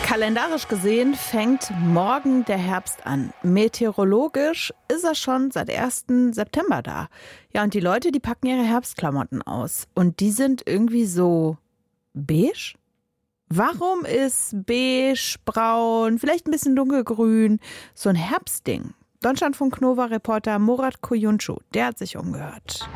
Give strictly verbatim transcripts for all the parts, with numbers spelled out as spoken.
Kalendarisch gesehen fängt morgen der Herbst an. Meteorologisch ist er schon seit ersten September da. Ja, und die Leute, die packen ihre Herbstklamotten aus. Und die sind irgendwie so beige? Warum ist beige, braun, vielleicht ein bisschen dunkelgrün so ein Herbstding? Deutschlandfunk-Nova-Reporter Murat Kuyuncu, der hat sich umgehört.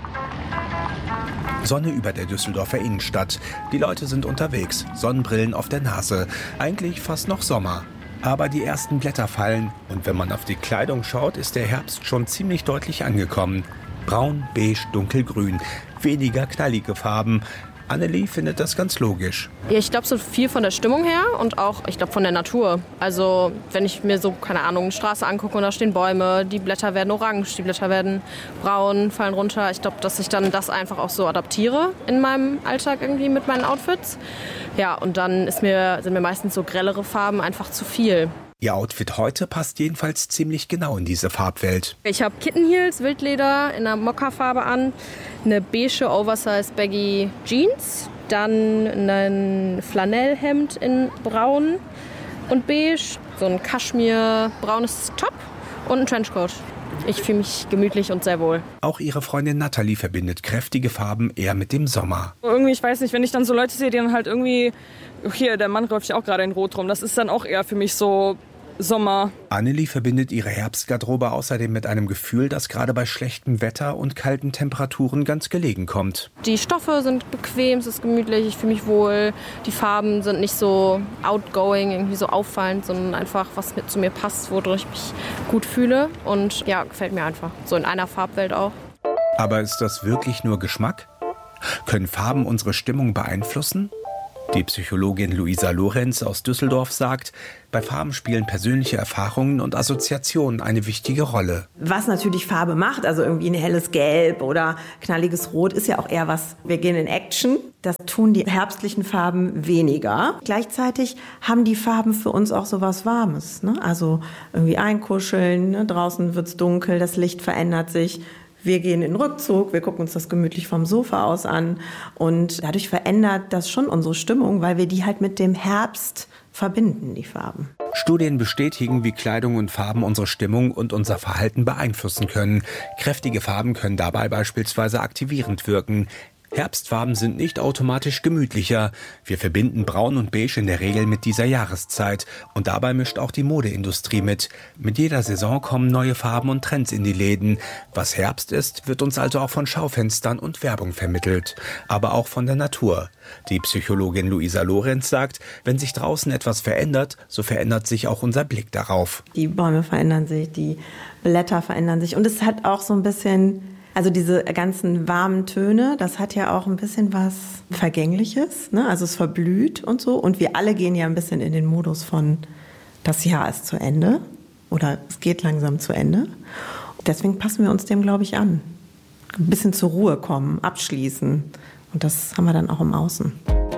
Sonne über der Düsseldorfer Innenstadt. Die Leute sind unterwegs, Sonnenbrillen auf der Nase. Eigentlich fast noch Sommer. Aber die ersten Blätter fallen und wenn man auf die Kleidung schaut, ist der Herbst schon ziemlich deutlich angekommen. Braun, beige, dunkelgrün. Weniger knallige Farben. Annelie findet das ganz logisch. Ja, ich glaube, so viel von der Stimmung her und auch, ich glaube, von der Natur. Also, wenn ich mir so, keine Ahnung, eine Straße angucke und da stehen Bäume, die Blätter werden orange, die Blätter werden braun, fallen runter. Ich glaube, dass ich dann das einfach auch so adaptiere in meinem Alltag irgendwie mit meinen Outfits. Ja, und dann ist mir, sind mir meistens so grellere Farben einfach zu viel. Ihr Outfit heute passt jedenfalls ziemlich genau in diese Farbwelt. Ich habe Kittenheels, Wildleder in einer Mokka-Farbe an, eine beige Oversize Baggy Jeans, dann ein Flanellhemd in braun und beige, so ein Kaschmir-braunes Top und ein Trenchcoat. Ich fühle mich gemütlich und sehr wohl. Auch ihre Freundin Nathalie verbindet kräftige Farben eher mit dem Sommer. Irgendwie, ich weiß nicht, wenn ich dann so Leute sehe, die dann halt irgendwie, hier, der Mann läuft ja auch gerade in Rot rum, das ist dann auch eher für mich so Sommer. Annelie verbindet ihre Herbstgarderobe außerdem mit einem Gefühl, das gerade bei schlechtem Wetter und kalten Temperaturen ganz gelegen kommt. Die Stoffe sind bequem, es ist gemütlich, ich fühle mich wohl. Die Farben sind nicht so outgoing, irgendwie so auffallend, sondern einfach, was mit zu mir passt, wodurch ich mich gut fühle. Und ja, gefällt mir einfach. So in einer Farbwelt auch. Aber ist das wirklich nur Geschmack? Können Farben unsere Stimmung beeinflussen? Die Psychologin Luisa Lorenz aus Düsseldorf sagt, bei Farben spielen persönliche Erfahrungen und Assoziationen eine wichtige Rolle. Was natürlich Farbe macht, also irgendwie ein helles Gelb oder knalliges Rot, ist ja auch eher was, wir gehen in Action. Das tun die herbstlichen Farben weniger. Gleichzeitig haben die Farben für uns auch so was Warmes, ne? Also irgendwie einkuscheln, ne? Draußen wird's dunkel, das Licht verändert sich. Wir gehen in den Rückzug, wir gucken uns das gemütlich vom Sofa aus an und dadurch verändert das schon unsere Stimmung, weil wir die halt mit dem Herbst verbinden, die Farben. Studien bestätigen, wie Kleidung und Farben unsere Stimmung und unser Verhalten beeinflussen können. Kräftige Farben können dabei beispielsweise aktivierend wirken. Herbstfarben sind nicht automatisch gemütlicher. Wir verbinden Braun und Beige in der Regel mit dieser Jahreszeit. Und dabei mischt auch die Modeindustrie mit. Mit jeder Saison kommen neue Farben und Trends in die Läden. Was Herbst ist, wird uns also auch von Schaufenstern und Werbung vermittelt. Aber auch von der Natur. Die Psychologin Luisa Lorenz sagt, wenn sich draußen etwas verändert, so verändert sich auch unser Blick darauf. Die Bäume verändern sich, die Blätter verändern sich. Und es hat auch so ein bisschen... Also diese ganzen warmen Töne, das hat ja auch ein bisschen was Vergängliches, ne? Also es verblüht und so. Und wir alle gehen ja ein bisschen in den Modus von, das Jahr ist zu Ende oder es geht langsam zu Ende. Deswegen passen wir uns dem, glaube ich, an. Ein bisschen zur Ruhe kommen, abschließen. Und das haben wir dann auch im Außen.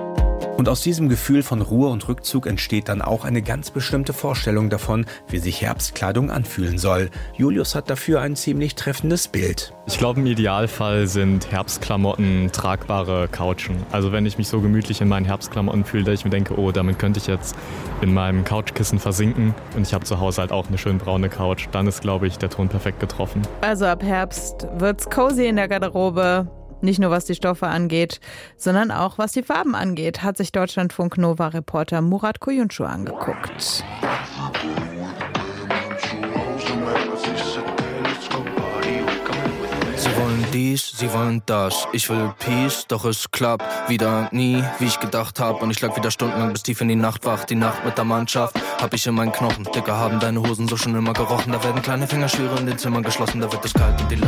Und aus diesem Gefühl von Ruhe und Rückzug entsteht dann auch eine ganz bestimmte Vorstellung davon, wie sich Herbstkleidung anfühlen soll. Julius hat dafür ein ziemlich treffendes Bild. Ich glaube, im Idealfall sind Herbstklamotten tragbare Couchen. Also wenn ich mich so gemütlich in meinen Herbstklamotten fühle, dass ich mir denke, oh, damit könnte ich jetzt in meinem Couchkissen versinken und ich habe zu Hause halt auch eine schön braune Couch, dann ist, glaube ich, der Ton perfekt getroffen. Also ab Herbst wird's cozy in der Garderobe. Nicht nur was die Stoffe angeht, sondern auch was die Farben angeht, hat sich Deutschlandfunk-Nova-Reporter Murat Kuyuncu angeguckt. Sie wollen dies, sie wollen das. Ich will Peace, doch es klappt wieder nie, wie ich gedacht hab. Und ich lag wieder stundenlang bis tief in die Nacht wach. Die Nacht mit der Mannschaft hab ich in meinen Knochen. Dicker, haben deine Hosen so schon immer gerochen. Da werden kleine Finger schwere in den Zimmern geschlossen. Da wird es kalt und die